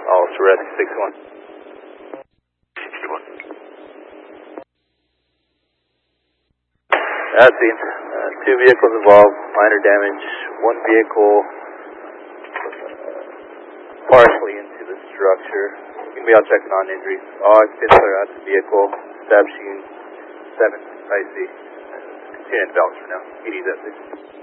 All Surrey 61. That seems. Two vehicles involved, minor damage. One vehicle partially into the structure. You can be out checking on injuries. All occupants are at the vehicle. Stab shooting 7 IC. Continue in balance for now. ED's at 6.